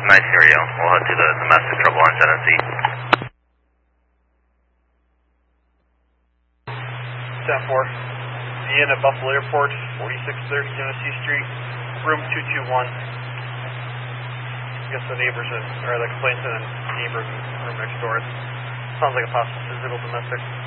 Nice, hear you. We'll head to the domestic trouble on Genesee. 10-4. The Inn at Buffalo Airport, 4630 Genesee Street, room 221. I guess the neighbors or the complaints in a neighbor room next door. Sounds like a possible physical domestic.